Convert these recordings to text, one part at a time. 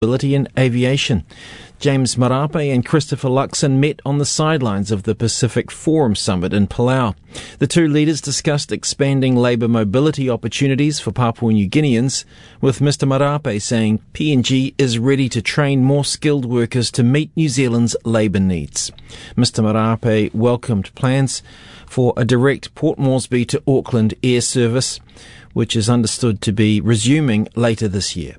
Mobility in aviation. James Marape and Christopher Luxon met on the sidelines of the Pacific Forum Summit in Palau. The two leaders discussed expanding labour mobility opportunities for Papua New Guineans, with Mr Marape saying PNG is ready to train more skilled workers to meet New Zealand's labour needs. Mr Marape welcomed plans for a direct Port Moresby to Auckland air service, which is understood to be resuming later this year.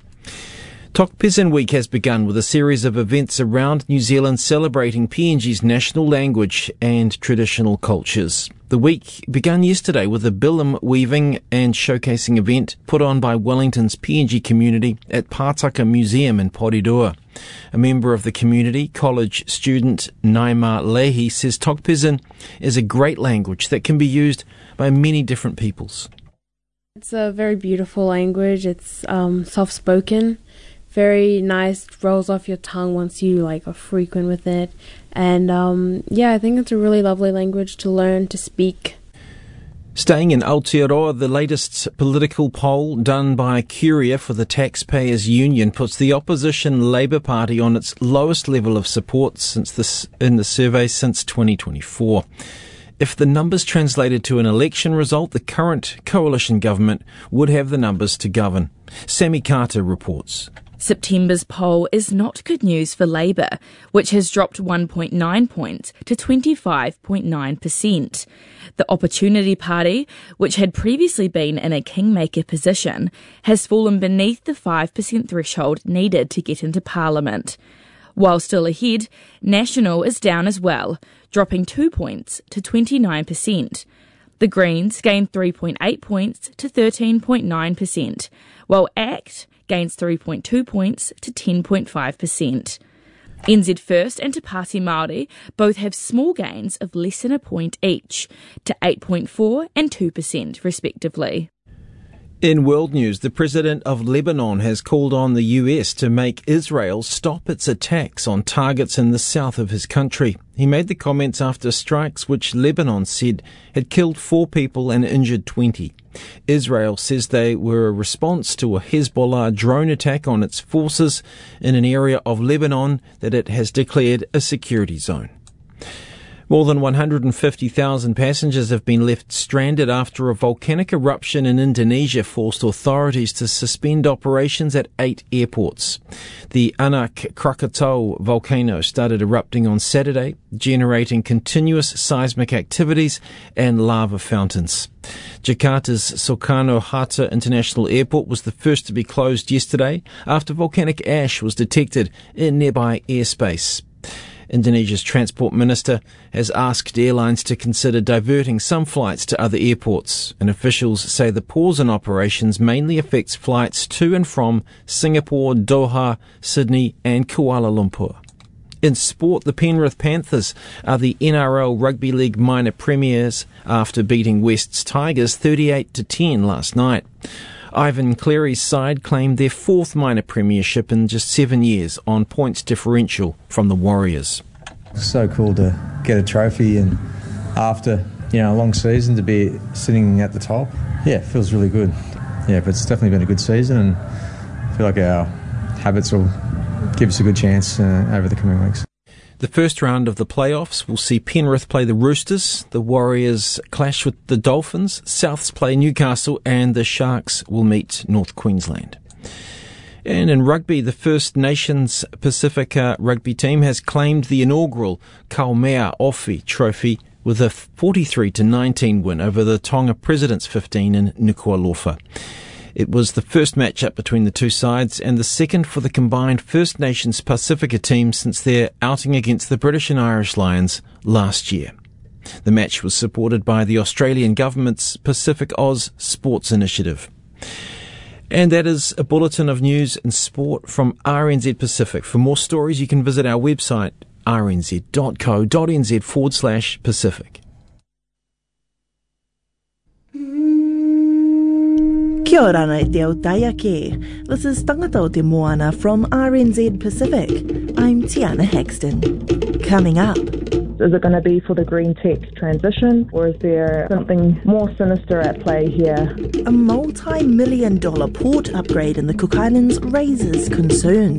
Tok Pisin Week has begun with a series of events around New Zealand celebrating PNG's national language and traditional cultures. The week began yesterday with a bilim weaving and showcasing event put on by Wellington's PNG community at Pātaka Museum in Porirua. A member of the community, college student Naima Leahy, says Tok Pisin is a great language that can be used by many different peoples. It's a very beautiful language. It's soft-spoken. Very nice, rolls off your tongue once you are frequent with it. And I think it's a really lovely language to learn, to speak. Staying in Aotearoa, the latest political poll done by Curia for the Taxpayers Union puts the opposition Labour Party on its lowest level of support in the survey since 2024. If the numbers translated to an election result, the current coalition government would have the numbers to govern. Sammy Carter reports. September's poll is not good news for Labour, which has dropped 1.9 points to 25.9%. The Opportunity Party, which had previously been in a kingmaker position, has fallen beneath the 5% threshold needed to get into Parliament. While still ahead, National is down as well, dropping 2 points to 29%. The Greens gained 3.8 points to 13.9%, while ACT gains 3.2 points to 10.5%. NZ First and Te Pāti Māori both have small gains of less than a point each, to 8.4% and 2% respectively. In world news, the president of Lebanon has called on the US to make Israel stop its attacks on targets in the south of his country. He made the comments after strikes which Lebanon said had killed 4 people and injured 20. Israel says they were a response to a Hezbollah drone attack on its forces in an area of Lebanon that it has declared a security zone. More than 150,000 passengers have been left stranded after a volcanic eruption in Indonesia forced authorities to suspend operations at 8 airports. The Anak Krakatau volcano started erupting on Saturday, generating continuous seismic activities and lava fountains. Jakarta's Soekarno-Hatta International Airport was the first to be closed yesterday after volcanic ash was detected in nearby airspace. Indonesia's transport minister has asked airlines to consider diverting some flights to other airports, and officials say the pause in operations mainly affects flights to and from Singapore, Doha, Sydney and Kuala Lumpur. In sport, the Penrith Panthers are the NRL Rugby League minor premiers after beating West's Tigers 38-10 last night. Ivan Cleary's side claimed their 4th minor premiership in just 7 years on points differential from the Warriors. So cool to get a trophy and after a long season to be sitting at the top. Yeah, it feels really good. Yeah, but it's definitely been a good season and I feel like our habits will give us a good chance over the coming weeks. The first round of the playoffs will see Penrith play the Roosters, the Warriors clash with the Dolphins, Souths play Newcastle and the Sharks will meet North Queensland. And in rugby, the First Nations Pacifica rugby team has claimed the inaugural Kaumea Ofi Trophy with a 43-19 win over the Tonga Presidents 15 in Nuku'alofa. It was the first match-up between the two sides and the second for the combined First Nations Pacifica team since their outing against the British and Irish Lions last year. The match was supported by the Australian government's Pacific Oz Sports Initiative. And that is a bulletin of news and sport from RNZ Pacific. For more stories, you can visit our website, rnz.co.nz/Pacific. Kia ora ana I te au taia ke. This is Tangata o te Moana from RNZ Pacific. I'm Tiana Haxton. Coming up. Is it going to be for the green tech transition, or is there something more sinister at play here? A multi-million-dollar port upgrade in the Cook Islands raises concerns.